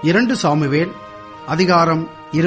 2 Samuel அதிகாரம்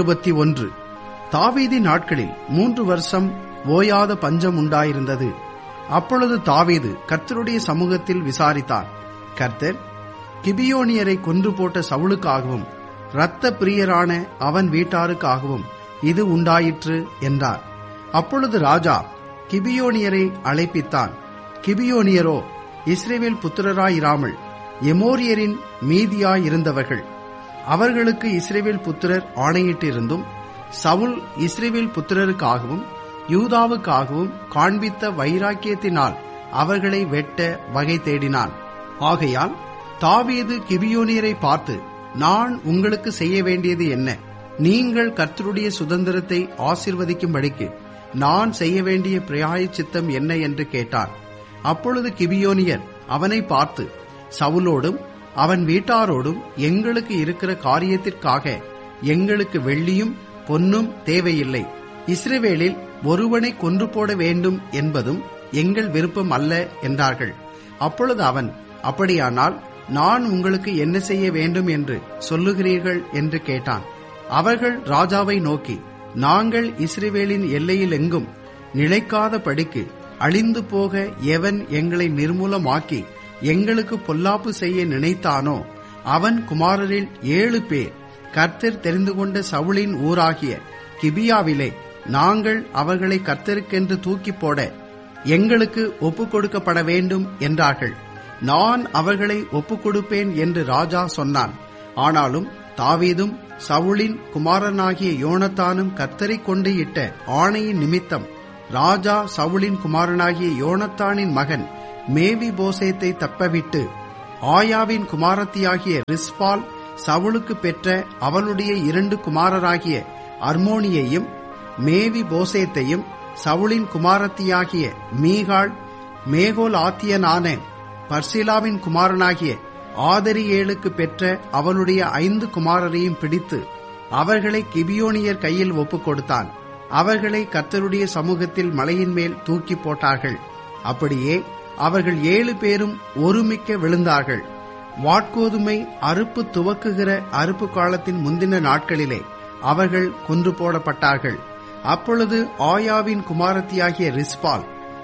21. தாவீதின் நாட்களில் 3 வருஷம் ஓயாத பஞ்சம் உண்டாயிருந்தது. அப்பொழுது தாவீது கர்த்தருடைய சமூகத்தில் விசாரித்தார். கர்த்தர் கிபியோனியரை கொன்று போட்ட சவுலுக்காகவும் இரத்த பிரியரான அவன் வீட்டாருக்காகவும் இது உண்டாயிற்று என்றார். அப்பொழுது ராஜா கிபியோனியரை அழைப்பித்தான். கிபியோனியரோ இஸ்ரவேல் புத்திரராயிராமல் எமோரியரின் மீதியாயிருந்தவர்கள். அவர்களுக்கு இஸ்ரவேல் புத்திரர் ஆணையிட்டிருந்தும் சவுல் இஸ்ரவேல் புத்திரருக்காகவும் யூதாவுக்காகவும் காண்பித்த வைராக்கியத்தினால் அவர்களை வெட்ட வகை தேடினான். ஆகையால் தாவீது கிபியோனியரை பார்த்து, நான் உங்களுக்கு செய்ய வேண்டியது என்ன? நீங்கள் கர்த்தருடைய சுதந்திரத்தை ஆசீர்வதிக்கும்படிக்கு நான் செய்ய வேண்டிய பிராயச்சித்தம் என்ன என்று கேட்டார். அப்பொழுது கிபியோனியர் அவனை பார்த்து, சவுலோடும் அவன் வீட்டாரோடும் எங்களுக்கு இருக்கிற காரியத்திற்காக எங்களுக்கு வெள்ளியும் பொன்னும் தேவையில்லை. இஸ்ரவேலில் ஒருவனை கொன்று போட வேண்டும் என்பதும் எங்கள் விருப்பம் அல்ல என்றார்கள். அப்பொழுது அவன், அப்படியானால் நான் உங்களுக்கு என்ன செய்ய வேண்டும் என்று சொல்லுகிறீர்கள் என்று கேட்டான். அவர்கள் ராஜாவை நோக்கி, நாங்கள் இஸ்ரவேலின் எல்லையில் எங்கும் நிலைக்காத படிக்கு அழிந்து போக எவன் எங்களை நிர்மூலமாக்கி எங்களுக்கு பொல்லாப்பு செய்ய நினைத்தானோ அவன் குமாரரில் 7 பேர் கர்த்தர் தெரிந்து கொண்ட சவுலின் ஊராகிய கிபியாவிலே நாங்கள் அவர்களை கர்த்தருக்கென்று தூக்கி போட எங்களுக்கு ஒப்புக் கொடுக்கப்பட வேண்டும் என்றார்கள். நான் அவர்களை ஒப்புக் கொடுப்பேன் என்று ராஜா சொன்னான். ஆனாலும் தாவீதும் சவுலின் குமாரனாகிய யோனத்தானும் கர்த்தரை கொண்டு இட்ட ஆணையின் நிமித்தம் ராஜா சவுலின் குமாரனாகிய யோனத்தானின் மகன் மேவி போசேத்தை தப்பவிட்டு ஆயாவின் குமாரத்தியாகிய ரிஸ்பால் சவுலுக்கு பெற்ற அவளுடைய 2 குமாரராகிய அர்மோனியையும் மேவி போசேத்தையும் சவுலின் குமாரத்தியாகிய மீகாள் மேகோல் ஆத்தியனான பர்சிலாவின் குமாரனாகிய ஆதரியேலுக்கு பெற்ற அவளுடைய 5 குமாரரையும் பிடித்து அவர்களை கிபியோனியர் கையில் ஒப்புக் கொடுத்தான். அவர்களை கர்த்தருடைய சமூகத்தில் மலையின் மேல் தூக்கி போட்டார்கள். அப்படியே அவர்கள் 7 பேரும் ஒருமிக்க விழுந்தார்கள். வாட்கோதுமை அறுப்பு துவக்குகிற அறுப்பு காலத்தின் முந்தின நாட்களிலே அவர்கள் கொன்று போடப்பட்டார்கள். அப்பொழுது ஆயாவின் குமாரத்தியாகிய ரிஸ்பால்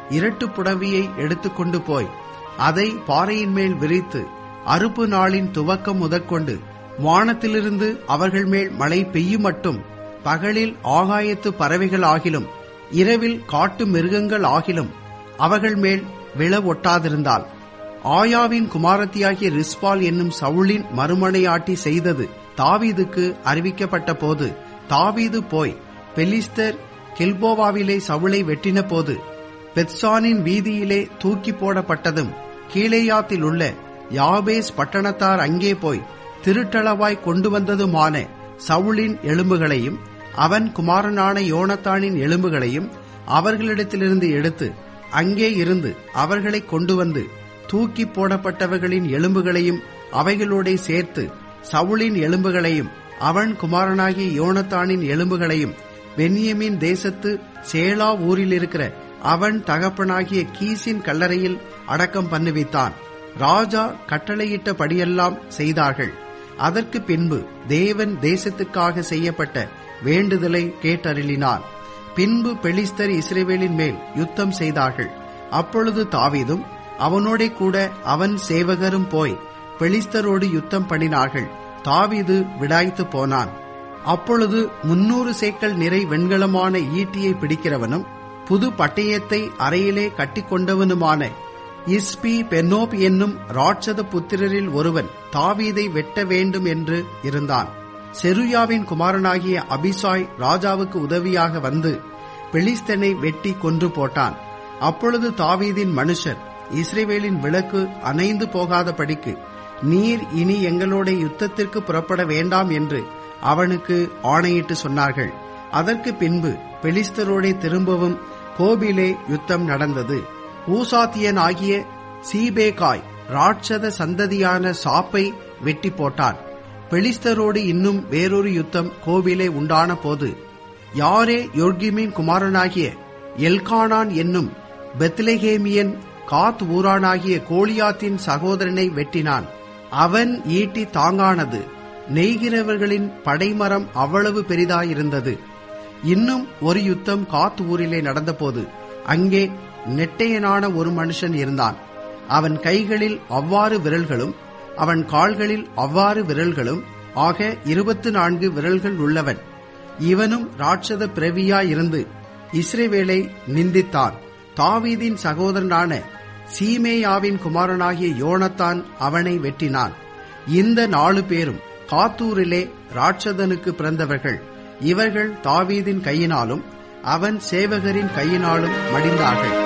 2 புடவியை எடுத்துக்கொண்டு போய் அதை பாறையின் மேல் விரித்து அறுப்பு நாளின் துவக்கம் முதற்கொண்டு வானத்திலிருந்து அவர்கள் மேல் மழை பெய்யும் மட்டும் பகலில் ஆகாயத்து பறவைகள் ஆகிலும் இரவில் காட்டு மிருகங்கள் ஆகிலும் அவர்கள் மேல் விழ ஒட்டாதிருந்தாள். ஆயாவின் குமாரத்தியாகிய ரிஸ்பால் என்னும் சவுலின் மறுமனையாட்டி செய்தது தாவீதுக்கு அறிவிக்கப்பட்ட போது தாவீது போய் பெலிஸ்தர் கில்போவாவிலே சவுலை வெட்டின போது பெத்சானின் வீதியிலே தூக்கி போடப்பட்டதும் கீலேயாத்தில் உள்ள யாபேஸ் பட்டணத்தார் அங்கே போய் திருட்டளவாய் கொண்டு வந்ததுமான சவுலின் எலும்புகளையும் அவன் குமாரனான யோனத்தானின் எலும்புகளையும் அவர்களிடத்திலிருந்து எடுத்து அங்கே இருந்து அவர்களை கொண்டு வந்து தூக்கி போடப்பட்டவர்களின் எலும்புகளையும் அவைகளோட சேர்த்து சவுலின் எலும்புகளையும் அவன் குமாரனாகிய யோனத்தானின் எலும்புகளையும் பென்யமீன் தேசத்து சேலா ஊரில் இருக்கிற அவன் தகப்பனாகிய கீசின் கல்லறையில் அடக்கம் பண்ணுவித்தான். ராஜா கட்டளையிட்டபடியெல்லாம் செய்தார்கள். அதற்கு பின்பு தேவன் தேசத்துக்காக செய்யப்பட்ட வேண்டுதலை கேட்டருளினார். பின்பு பெலிஸ்தர் இஸ்ரவேலின் மேல் யுத்தம் செய்தார்கள். அப்பொழுது தாவீதும் அவனோட கூட அவன் சேவகரும் போய் பெலிஸ்தரோடு யுத்தம் பண்ணினார்கள். தாவீது விடாய்த்து போனான். அப்பொழுது 300 சேக்கல் நிறை வெண்கலமான ஈட்டியை பிடிக்கிறவனும் புது பட்டயத்தை அறையிலே கட்டிக்கொண்டவனுமான இஸ்பி பென்னோப் என்னும் ராட்சத புத்திரரில் ஒருவன் தாவீதை வெட்ட வேண்டும் என்று இருந்தான். செருயாவின் குமாரனாகிய அபிசாய் ராஜாவுக்கு உதவியாக வந்து பெலிஸ்தனை வெட்டி கொன்று போட்டான். அப்பொழுது தாவீதின் மனுஷர் இஸ்ரவேலின் விளக்கு அணைந்து போகாதபடிக்கு நீர் இனி எங்களோட யுத்தத்திற்கு புறப்பட வேண்டாம் என்று அவனுக்கு ஆணையிட்டு சொன்னார்கள். அதற்கு பின்பு பெலிஸ்தரோட திரும்பவும் கோபிலே யுத்தம் நடந்தது. ஊசாத்தியன் ஆகிய சீபேகாய் ராட்சத சந்ததியான சாப்பை வெட்டி போட்டான். பெலிஸ்தரோடு இன்னும் வேறொரு யுத்தம் கோவிலே உண்டான போது யாரே யோர்கிமின் குமாரனாகிய எல்கானான் என்னும் பெத்லெகேமியன் காத் ஊரானாகிய கோலியாத்தின் சகோதரனை வெட்டினான். அவன் ஈட்டி தாங்கானது. நெய்கிறவர்களின் படைமரம் அவ்வளவு பெரிதாயிருந்தது. இன்னும் ஒரு யுத்தம் காத் ஊரிலே நடந்தபோது அங்கே நெட்டையனான ஒரு மனுஷன் இருந்தான். அவன் கைகளில் அவ்வாறு விரல்களும் அவன் கால்களில் அவ்வாறு விரல்களும் ஆக 24 விரல்கள் உள்ளவன். இவனும் ராட்சத பிறவியாயிருந்து இஸ்ரவேலை நிந்தித்தான். தாவீதின் சகோதரனான சீமேயாவின் குமாரனாகிய யோனத்தான் அவனை வெட்டினான். இந்த 4 பேரும் காத்தூரிலே ராட்சதனுக்கு பிறந்தவர்கள். இவர்கள் தாவீதின் கையினாலும் அவன் சேவகரின் கையினாலும் மடிந்தார்கள்.